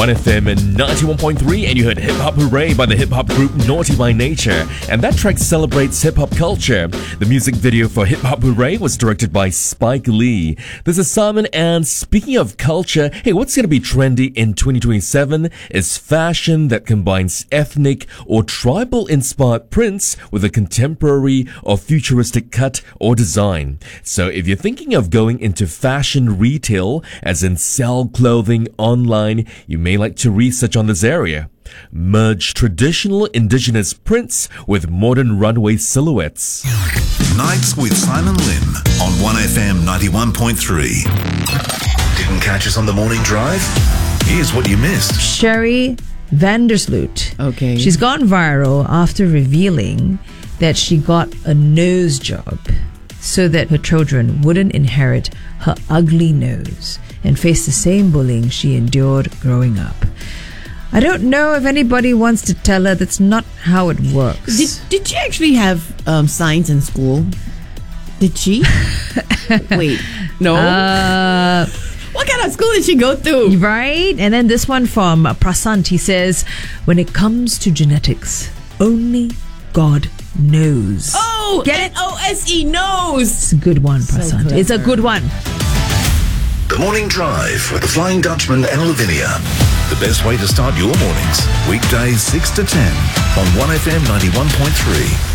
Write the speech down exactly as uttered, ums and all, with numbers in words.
one F M ninety-one point three, and you heard Hip Hop Hooray by the hip hop group Naughty by Nature. And that track celebrates hip hop culture. The music video for Hip Hop Hooray was directed by Spike Lee. This is Simon, and speaking of culture, hey, what's going to be trendy in twenty twenty-seven is fashion that combines ethnic or tribal inspired prints with a contemporary or futuristic cut or design. So if you're thinking of going into fashion retail, as in sell clothing online, you may like to research on this area. Merge traditional indigenous prints with modern runway silhouettes. Nights with Simon Lim on one F M ninety-one point three. Didn't catch us on the morning drive? Here's what you missed. Sherry Vandersloot. Okay. She's gone viral after revealing that she got a nose job so that her children wouldn't inherit her ugly nose and face the same bullying she endured growing up. I don't know if anybody wants to tell her that's not how it works. Did, did she actually have um, science in school? Did she? Wait, no? Uh, what kind of school did she go to? Right? And then this one from Prasant. He says, when it comes to genetics, only God knows. Oh, Get it? N O S E, knows. It's a good one, Prasant. So it's a good one. The Morning Drive with the Flying Dutchman and Lavinia. The best way to start your mornings. Weekdays six to ten on one F M ninety-one point three.